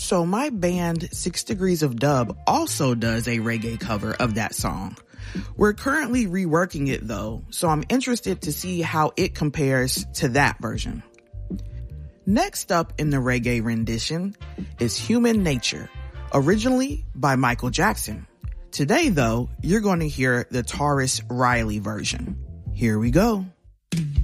So my band 6 Degrees of Dub also does a reggae cover of that song. We're currently reworking it though, so I'm interested to see how it compares to that version. Next up in the reggae rendition is Human Nature, originally by Michael Jackson. Today though, you're going to hear the Tarrus Riley version. Here we go.